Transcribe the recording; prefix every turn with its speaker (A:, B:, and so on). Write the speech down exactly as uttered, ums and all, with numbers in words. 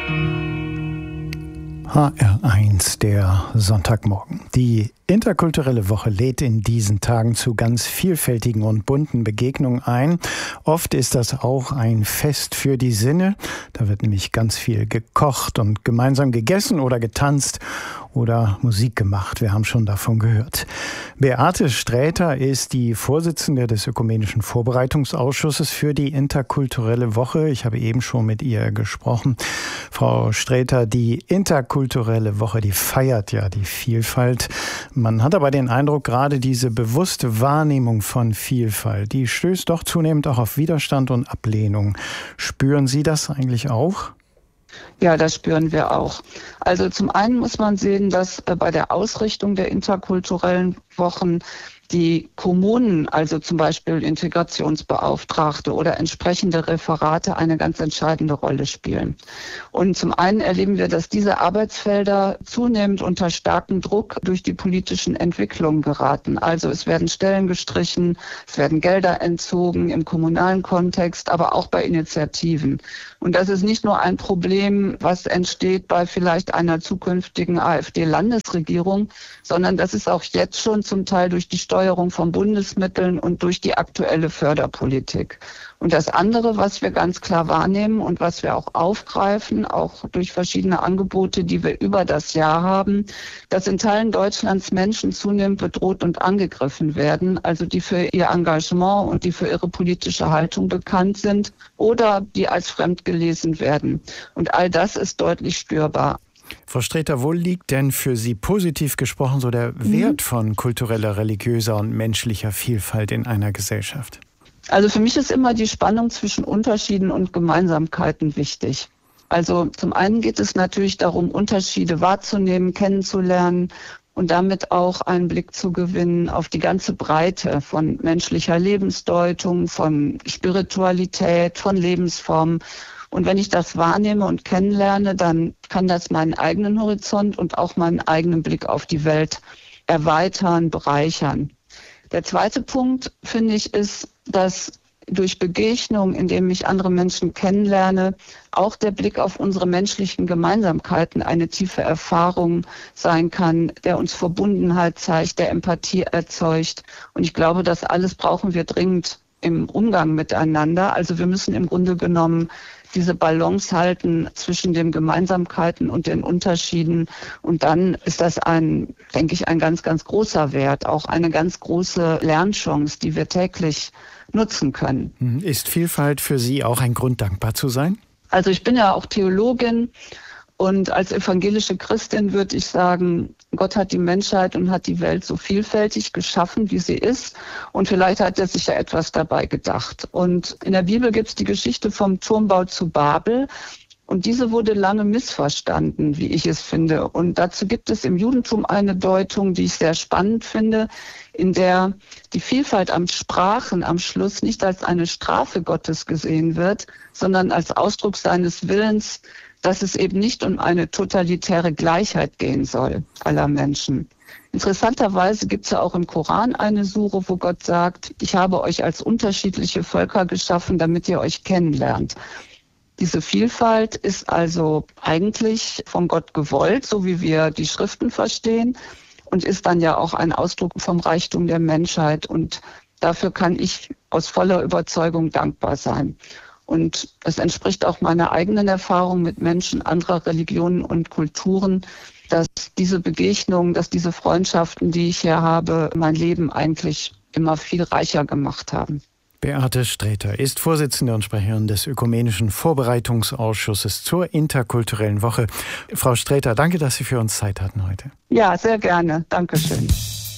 A: H R eins, der Sonntagmorgen. Die interkulturelle Woche lädt in diesen Tagen zu ganz vielfältigen und bunten Begegnungen ein. Oft ist das auch ein Fest für die Sinne. Da wird nämlich ganz viel gekocht und gemeinsam gegessen oder getanzt oder Musik gemacht. Wir haben schon davon gehört. Beate Sträter ist die Vorsitzende des Ökumenischen Vorbereitungsausschusses für die interkulturelle Woche. Ich habe eben schon mit ihr gesprochen. Frau Sträter, die interkulturelle Woche, die feiert ja die Vielfalt. Man hat aber den Eindruck, gerade diese bewusste Wahrnehmung von Vielfalt, die stößt doch zunehmend auch auf Widerstand und Ablehnung. Spüren Sie das eigentlich auch?
B: Ja, das spüren wir auch. Also zum einen muss man sehen, dass bei der Ausrichtung der interkulturellen Wochen die Kommunen, also zum Beispiel Integrationsbeauftragte oder entsprechende Referate, eine ganz entscheidende Rolle spielen. Und zum einen erleben wir, dass diese Arbeitsfelder zunehmend unter starkem Druck durch die politischen Entwicklungen geraten. Also es werden Stellen gestrichen, es werden Gelder entzogen im kommunalen Kontext, aber auch bei Initiativen. Und das ist nicht nur ein Problem, was entsteht bei vielleicht einer zukünftigen AfD-Landesregierung, sondern das ist auch jetzt schon zum Teil durch die Steuerung von Bundesmitteln und durch die aktuelle Förderpolitik. Und das andere, was wir ganz klar wahrnehmen und was wir auch aufgreifen, auch durch verschiedene Angebote, die wir über das Jahr haben, dass in Teilen Deutschlands Menschen zunehmend bedroht und angegriffen werden, also die für ihr Engagement und die für ihre politische Haltung bekannt sind oder die als fremd gelesen werden. Und all das ist deutlich spürbar.
A: Frau Sträter, wo liegt denn für Sie positiv gesprochen so der Wert von kultureller, religiöser und menschlicher Vielfalt in einer Gesellschaft?
B: Also für mich ist immer die Spannung zwischen Unterschieden und Gemeinsamkeiten wichtig. Also zum einen geht es natürlich darum, Unterschiede wahrzunehmen, kennenzulernen und damit auch einen Blick zu gewinnen auf die ganze Breite von menschlicher Lebensdeutung, von Spiritualität, von Lebensformen. Und wenn ich das wahrnehme und kennenlerne, dann kann das meinen eigenen Horizont und auch meinen eigenen Blick auf die Welt erweitern, bereichern. Der zweite Punkt, finde ich, ist, dass durch Begegnung, indem ich andere Menschen kennenlerne, auch der Blick auf unsere menschlichen Gemeinsamkeiten eine tiefe Erfahrung sein kann, der uns Verbundenheit zeigt, der Empathie erzeugt. Und ich glaube, das alles brauchen wir dringend im Umgang miteinander. Also wir müssen im Grunde genommen diese Balance halten zwischen den Gemeinsamkeiten und den Unterschieden. Und dann ist das ein, denke ich, ein ganz, ganz großer Wert, auch eine ganz große Lernchance, die wir täglich nutzen können.
A: Ist Vielfalt für Sie auch ein Grund, dankbar zu sein?
B: Also ich bin ja auch Theologin und als evangelische Christin würde ich sagen, Gott hat die Menschheit und hat die Welt so vielfältig geschaffen, wie sie ist. Und vielleicht hat er sich ja etwas dabei gedacht. Und in der Bibel gibt es die Geschichte vom Turmbau zu Babel. Und diese wurde lange missverstanden, wie ich es finde. Und dazu gibt es im Judentum eine Deutung, die ich sehr spannend finde, in der die Vielfalt an Sprachen am Schluss nicht als eine Strafe Gottes gesehen wird, sondern als Ausdruck seines Willens, dass es eben nicht um eine totalitäre Gleichheit gehen soll aller Menschen. Interessanterweise gibt es ja auch im Koran eine Sure, wo Gott sagt, ich habe euch als unterschiedliche Völker geschaffen, damit ihr euch kennenlernt. Diese Vielfalt ist also eigentlich von Gott gewollt, so wie wir die Schriften verstehen, und ist dann ja auch ein Ausdruck vom Reichtum der Menschheit. Und dafür kann ich aus voller Überzeugung dankbar sein. Und es entspricht auch meiner eigenen Erfahrung mit Menschen anderer Religionen und Kulturen, dass diese Begegnungen, dass diese Freundschaften, die ich hier habe, mein Leben eigentlich immer viel reicher gemacht haben.
A: Beate Sträter ist Vorsitzende und Sprecherin des Ökumenischen Vorbereitungsausschusses zur interkulturellen Woche. Frau Sträter, danke, dass Sie für uns Zeit hatten heute.
B: Ja, sehr gerne. Dankeschön.